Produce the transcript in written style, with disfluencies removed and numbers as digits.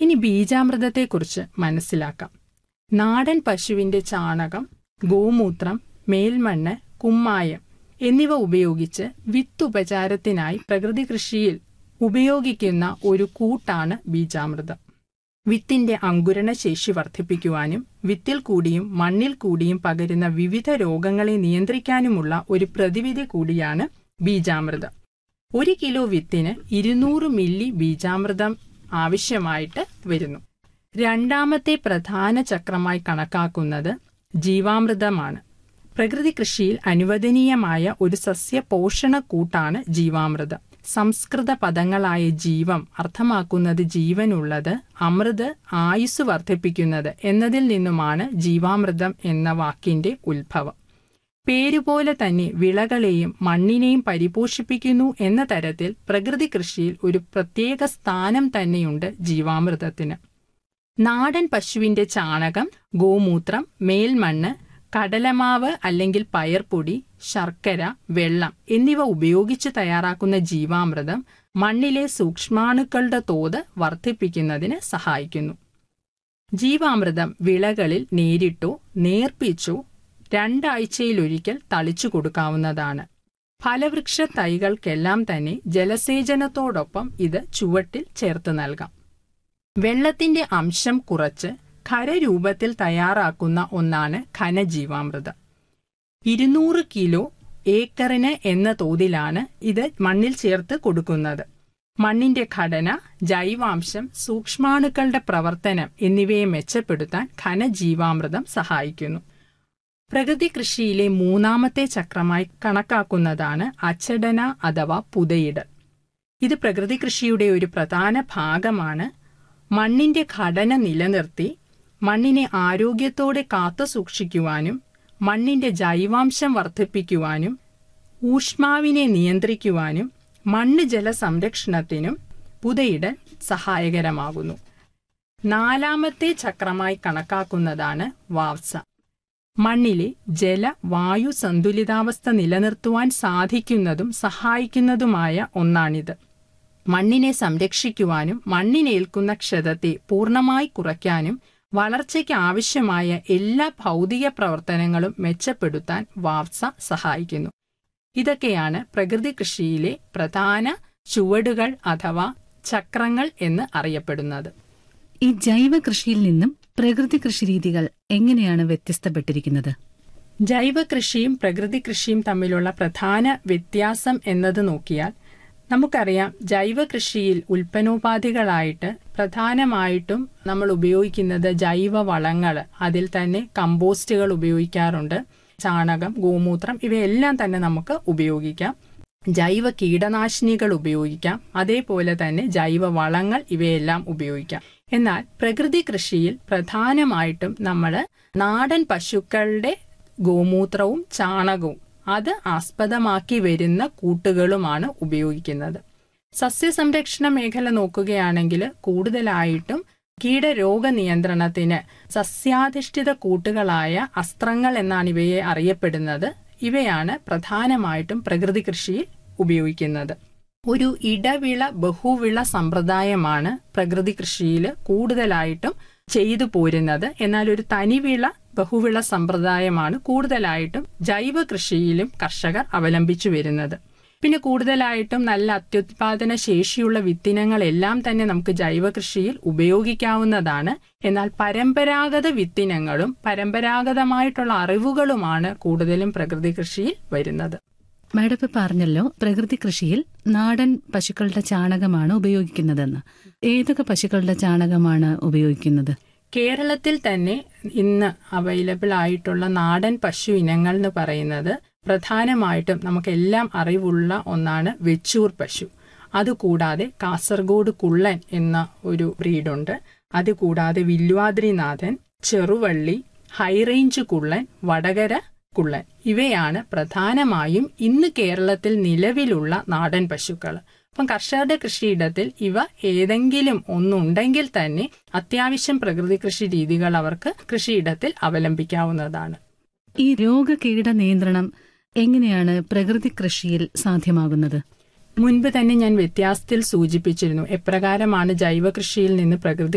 ഇനി ബീജാമൃതത്തെക്കുറിച്ച് മനസ്സിലാക്കാം. നാടൻ പശുവിന്റെ ചാണകം, ഗോമൂത്രം, മേൽമണ്ണ്, കുമ്മായം എന്നിവ ഉപയോഗിച്ച് വിത്തുപചാരത്തിനായി പ്രകൃതി കൃഷിയിൽ ഉപയോഗിക്കുന്ന ഒരു കൂട്ടാണ് ബീജാമൃതം. വിത്തിന്റെ അങ്കുരണ ശേഷി വർദ്ധിപ്പിക്കുവാനും വിത്തിൽ കൂടിയും മണ്ണിൽ കൂടിയും പകരുന്ന വിവിധ രോഗങ്ങളെ നിയന്ത്രിക്കാനുമുള്ള ഒരു പ്രതിവിധി കൂടിയാണ് ബീജാമൃതം. 1 കിലോ വിത്തിന് 200 മില്ലി ബീജാമൃതം ആവശ്യമായിട്ട് വരുന്നു. രണ്ടാമത്തെ പ്രധാന ചക്രമായി കണക്കാക്കുന്നത് ജീവാമൃതമാണ്. പ്രകൃതി കൃഷിയിൽ അനുവദനീയമായ ഒരു സസ്യ പോഷണ കൂട്ടാണ് ജീവാമൃതം. സംസ്കൃത പദങ്ങളായ ജീവം അർത്ഥമാക്കുന്നത് ജീവനുള്ളത്, അമൃത് ആയുസ് വർദ്ധിപ്പിക്കുന്നത് എന്നതിൽ നിന്നുമാണ് ജീവാമൃതം എന്ന വാക്കിന്റെ ഉത്ഭവം. പേരുപോലെ തന്നെ വിളകളെയും മണ്ണിനെയും പരിപോഷിപ്പിക്കുന്നു എന്ന തരത്തിൽ പ്രകൃതി കൃഷിയിൽ ഒരു പ്രത്യേക സ്ഥാനം തന്നെയുണ്ട് ജീവാമൃതത്തിന്. നാടൻ പശുവിന്റെ ചാണകം, ഗോമൂത്രം, മേൽമണ്ണ്, കടലമാവ് അല്ലെങ്കിൽ പയർപ്പൊടി, ശർക്കര, വെള്ളം എന്നിവ ഉപയോഗിച്ച് തയ്യാറാക്കുന്ന ജീവാമൃതം മണ്ണിലെ സൂക്ഷ്മാണുക്കളുടെ തോത് വർദ്ധിപ്പിക്കുന്നതിന് സഹായിക്കുന്നു. ജീവാമൃതം വിളകളിൽ നേരിട്ടോ നേർപ്പിച്ചോ 2 ആഴ്ചയിലൊരിക്കൽ തളിച്ചു കൊടുക്കാവുന്നതാണ്. ഫലവൃക്ഷ തൈകൾക്കെല്ലാം തന്നെ ജലസേചനത്തോടൊപ്പം ഇത് ചുവട്ടിൽ ചേർത്ത് നൽകാം. വെള്ളത്തിന്റെ അംശം കുറച്ച് ഖരരൂപത്തിൽ തയ്യാറാക്കുന്ന ഒന്നാണ് ഘനജീവാമൃതം. 200 കിലോ ഏക്കറിന് എന്ന തോതിലാണ് ഇത് മണ്ണിൽ ചേർത്ത് കൊടുക്കുന്നത്. മണ്ണിന്റെ ഘടന, ജൈവാംശം, സൂക്ഷ്മാണുക്കളുടെ പ്രവർത്തനം എന്നിവയെ മെച്ചപ്പെടുത്താൻ ഘനജീവാമൃതം സഹായിക്കുന്നു. പ്രകൃതി കൃഷിയിലെ 3ാമത്തെ ചക്രമായി കണക്കാക്കുന്നതാണ് അച്ചടന അഥവാ പുതയിടൽ. ഇത് പ്രകൃതി കൃഷിയുടെ ഒരു പ്രധാന ഭാഗമാണ്. മണ്ണിന്റെ ഘടന നിലനിർത്തി മണ്ണിനെ ആരോഗ്യത്തോടെ കാത്തു സൂക്ഷിക്കുവാനും മണ്ണിന്റെ ജൈവാംശം വർദ്ധിപ്പിക്കുവാനും ഊഷ്മാവിനെ നിയന്ത്രിക്കുവാനും മണ്ണ് ജല സംരക്ഷണത്തിനും പുതയിടൽ സഹായകരമാകുന്നു. 4ാമത്തെ ചക്രമായി കണക്കാക്കുന്നതാണ് വാവ്സ. മണ്ണിലെ ജല വായു സന്തുലിതാവസ്ഥ നിലനിർത്തുവാൻ സാധിക്കുന്നതും സഹായിക്കുന്നതുമായ ഒന്നാണിത്. മണ്ണിനെ സംരക്ഷിക്കുവാനും മണ്ണിനേൽക്കുന്ന ക്ഷതത്തെ പൂർണ്ണമായി കുറയ്ക്കാനും വളർച്ചയ്ക്ക് ആവശ്യമായ എല്ലാ ഭൗതിക പ്രവർത്തനങ്ങളും മെച്ചപ്പെടുത്താൻ വാവ്സ സഹായിക്കുന്നു. ഇതൊക്കെയാണ് പ്രകൃതി കൃഷിയിലെ പ്രധാന ചുവടുകൾ അഥവാ ചക്രങ്ങൾ എന്ന് അറിയപ്പെടുന്നത്. ഈ ജൈവ കൃഷിയിൽ നിന്നും പ്രകൃതി കൃഷി രീതികൾ എങ്ങനെയാണ് വ്യത്യസ്തപ്പെട്ടിരിക്കുന്നത്? ജൈവ കൃഷിയും പ്രകൃതി കൃഷിയും തമ്മിലുള്ള പ്രധാന വ്യത്യാസം എന്നത് നോക്കിയാൽ നമുക്കറിയാം, ജൈവ കൃഷിയിൽ ഉൽപ്പന്നോപാധികളായിട്ട് പ്രധാനമായിട്ടും നമ്മൾ ഉപയോഗിക്കുന്നത് ജൈവ വളങ്ങൾ. അതിൽ തന്നെ കമ്പോസ്റ്റുകൾ ഉപയോഗിക്കാറുണ്ട്. ചാണകം, ഗോമൂത്രം ഇവയെല്ലാം തന്നെ നമുക്ക് ഉപയോഗിക്കാം. ജൈവ കീടനാശിനികൾ ഉപയോഗിക്കാം. അതേപോലെ തന്നെ ജൈവ വളങ്ങൾ ഇവയെല്ലാം ഉപയോഗിക്കാം. എന്നാൽ പ്രകൃതി കൃഷിയിൽ പ്രധാനമായിട്ടും നമ്മൾ നാടൻ പശുക്കളുടെ ഗോമൂത്രവും ചാണകവും അത് ആസ്പദമാക്കി വരുന്ന കൂട്ടുകളുമാണ് ഉപയോഗിക്കുന്നത്. സസ്യസംരക്ഷണ മേഖല നോക്കുകയാണെങ്കിൽ കൂടുതലായിട്ടും കീടരോഗ നിയന്ത്രണത്തിന് സസ്യാധിഷ്ഠിത കൂട്ടുകളായ അസ്ത്രങ്ങൾ എന്നാണ് ഇവയെ അറിയപ്പെടുന്നത്. ഇവയാണ് പ്രധാനമായിട്ടും പ്രകൃതി കൃഷിയിൽ ഉപയോഗിക്കുന്നത്. ഒരു ഇടവിള ബഹുവിള സമ്പ്രദായമാണ് പ്രകൃതി കൃഷിയിൽ കൂടുതലായിട്ടും ചെയ്തു പോരുന്നത്. എന്നാൽ ഒരു തനിവിള ബഹുവിള സമ്പ്രദായമാണ് കൂടുതലായിട്ടും ജൈവ കൃഷിയിലും കർഷകർ അവലംബിച്ചു വരുന്നത്. പിന്നെ കൂടുതലായിട്ടും നല്ല അത്യുത്പാദന ശേഷിയുള്ള വിത്തിനങ്ങളെല്ലാം തന്നെ നമുക്ക് ജൈവ കൃഷിയിൽ ഉപയോഗിക്കാവുന്നതാണ്. എന്നാൽ പരമ്പരാഗത വിത്തിനങ്ങളും പരമ്പരാഗതമായിട്ടുള്ള അറിവുകളുമാണ് കൂടുതലും പ്രകൃതി കൃഷിയിൽ വരുന്നത്. മാഡം പറഞ്ഞല്ലോ, പ്രകൃതി കൃഷിയിൽ നാടൻ പശുക്കളുടെ ചാണകമാണ് ഉപയോഗിക്കുന്നതെന്ന്. ഏതൊക്കെ പശുക്കളുടെ ചാണകമാണ് ഉപയോഗിക്കുന്നത്? കേരളത്തിൽ തന്നെ ഇന്ന് അവൈലബിൾ ആയിട്ടുള്ള നാടൻ പശു ഇനങ്ങൾ എന്ന് പറയുന്നത് പ്രധാനമായിട്ടും നമുക്കെല്ലാം അറിവുള്ള ഒന്നാണ് വെച്ചൂർ പശു. അതുകൂടാതെ കാസർഗോഡ് കുള്ളൻ എന്ന ഒരു ബ്രീഡുണ്ട്. അതുകൂടാതെ വില്വാദ്രിനാഥൻ, ചെറുവള്ളി, ഹൈറേഞ്ച് കുള്ളൻ, വടകര കുള്ളൻ ഇവയാണ് പ്രധാനമായും ഇന്ന് കേരളത്തിൽ നിലവിലുള്ള നാടൻ പശുക്കൾ. അപ്പം കർഷകരുടെ കൃഷിയിടത്തിൽ ഇവ ഏതെങ്കിലും ഒന്നുണ്ടെങ്കിൽ തന്നെ അത്യാവശ്യം പ്രകൃതി കൃഷി രീതികൾ അവർക്ക് കൃഷിയിടത്തിൽ അവലംബിക്കാവുന്നതാണ്. ഈ രോഗകീട നിയന്ത്രണം എങ്ങനെയാണ് പ്രകൃതി കൃഷിയിൽ സാധ്യമാകുന്നത്? മുൻപ് തന്നെ ഞാൻ വ്യത്യാസത്തിൽ സൂചിപ്പിച്ചിരുന്നു എപ്രകാരമാണ് ജൈവ കൃഷിയിൽ നിന്ന് പ്രകൃതി